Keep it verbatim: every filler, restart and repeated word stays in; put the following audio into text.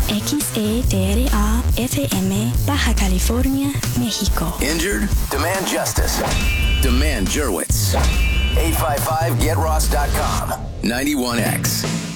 X E T R A F M, Baja California, México. Injured? Demand justice. Demand Jerwitz. eight five five get ross dot com. ninety-one X.